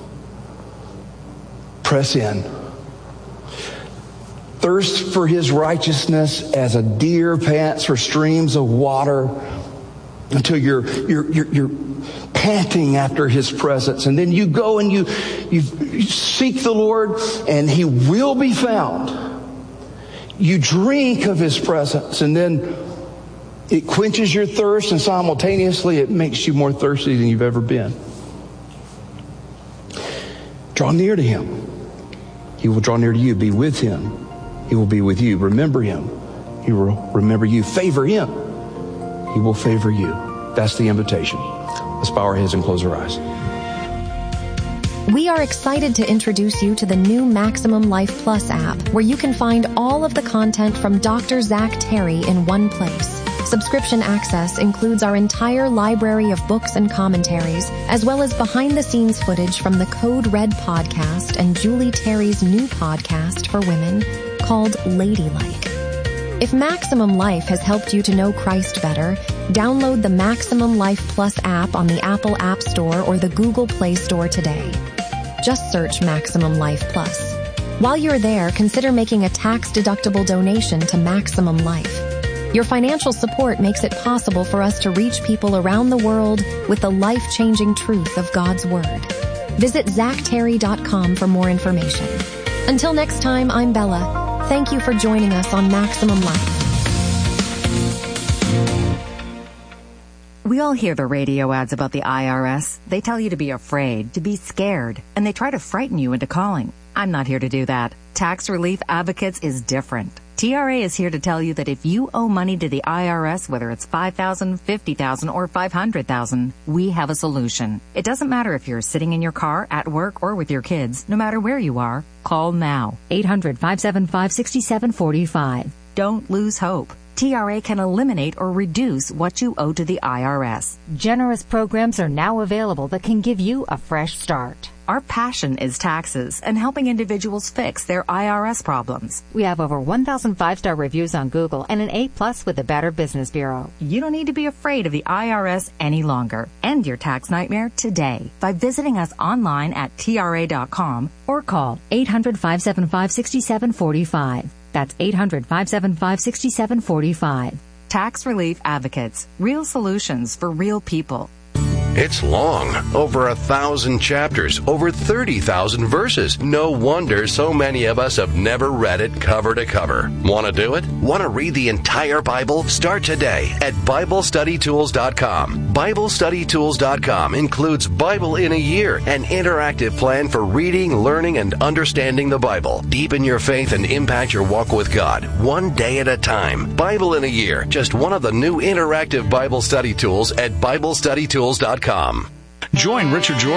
Press in. Thirst for his righteousness as a deer pants for streams of water, until you're you're you're, you're panting after his presence. And then you go and you, you you seek the Lord and he will be found. You drink of his presence and then it quenches your thirst, and simultaneously it makes you more thirsty than you've ever been. Draw near to him. He will draw near to you. Be with him. He will be with you. Remember him. He will remember you. Favor him. He will favor you. That's the invitation. Let's bow our heads and close our eyes. We are excited to introduce you to the new Maximum Life Plus app, where you can find all of the content from Doctor Zach Terry in one place. Subscription access includes our entire library of books and commentaries, as well as behind-the-scenes footage from the Code Red podcast and Julie Terry's new podcast for women called Ladylike. If Maximum Life has helped you to know Christ better, download the Maximum Life Plus app on the Apple App Store or the Google Play Store today. Just search Maximum Life Plus. While you're there, consider making a tax-deductible donation to Maximum Life. Your financial support makes it possible for us to reach people around the world with the life-changing truth of God's Word. Visit zach terry dot com for more information. Until next time, I'm Bella. Thank you for joining us on Maximum Life. We all hear the radio ads about the I R S. They tell you to be afraid, to be scared, and they try to frighten you into calling. I'm not here to do that. Tax Relief Advocates is different. T R A is here to tell you that if you owe money to the I R S, whether it's five thousand dollars, fifty thousand dollars, or five hundred thousand dollars, we have a solution. It doesn't matter if you're sitting in your car, at work, or with your kids. No matter where you are, call now. eight hundred, five seven five, six seven four five. Don't lose hope. T R A can eliminate or reduce what you owe to the I R S. Generous programs are now available that can give you a fresh start. Our passion is taxes and helping individuals fix their I R S problems. We have over one thousand five-star reviews on Google and an A plus with the Better Business Bureau. You don't need to be afraid of the I R S any longer. End your tax nightmare today by visiting us online at T R A dot com or call eight hundred, five seven five, six seven four five. That's eight hundred, five seven five, six seven four five. Tax Relief Advocates. Real solutions for real people. It's long, over a thousand chapters, over thirty thousand verses. No wonder so many of us have never read it cover to cover. Want to do it? Want to read the entire Bible? Start today at Bible Study Tools dot com. Bible Study Tools dot com includes Bible in a Year, an interactive plan for reading, learning, and understanding the Bible. Deepen your faith and impact your walk with God, one day at a time. Bible in a Year, just one of the new interactive Bible study tools at Bible Study Tools dot com. Join Richard Jordan